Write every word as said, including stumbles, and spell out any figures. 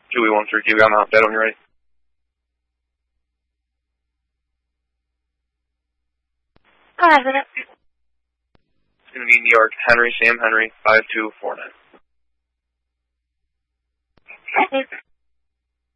Kiwi one three Kiwi, I'm out. Dead on your right. Go ahead with it. It's going to be New York, Henry, Sam Henry, five two four nine. Okay.